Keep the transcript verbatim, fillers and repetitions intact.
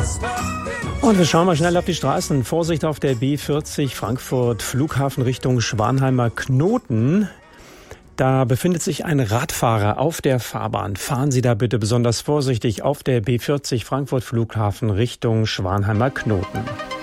Und wir schauen mal schnell auf die Straßen. Vorsicht auf der B vierzig Frankfurt Flughafen Richtung Schwanheimer Knoten. Da befindet sich ein Radfahrer auf der Fahrbahn. Fahren Sie da bitte besonders vorsichtig auf der B vierzig Frankfurt Flughafen Richtung Schwanheimer Knoten.